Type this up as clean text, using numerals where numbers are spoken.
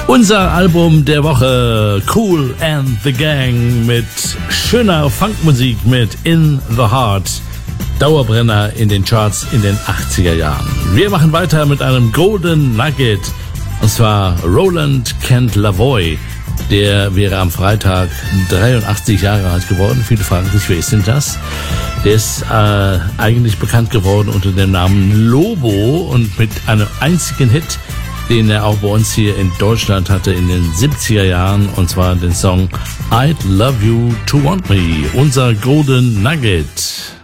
Unser Album der Woche, Kool and the Gang mit schöner Funkmusik mit In the Heart. Dauerbrenner in den Charts in den 80er Jahren. Wir machen weiter mit einem Golden Nugget, und zwar Roland Kent Lavoie. Der wäre am Freitag 83 Jahre alt geworden. Viele fragen sich, wer ist denn das? Der ist eigentlich bekannt geworden unter dem Namen Lobo und mit einem einzigen Hit, den er auch bei uns hier in Deutschland hatte in den 70er Jahren, und zwar den Song I'd Love You to Want Me, unser Golden Nugget.